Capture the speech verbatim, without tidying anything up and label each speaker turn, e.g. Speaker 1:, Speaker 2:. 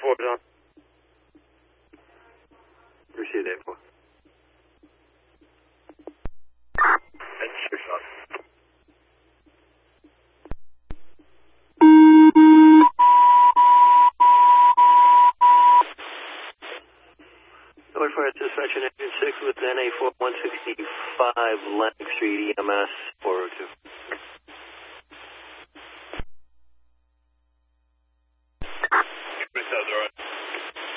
Speaker 1: four, John.
Speaker 2: Received eight four.
Speaker 1: That's six, John.
Speaker 2: North Fire Dispatcher Engine six with N A four one sixty-five Lennox Street E M S.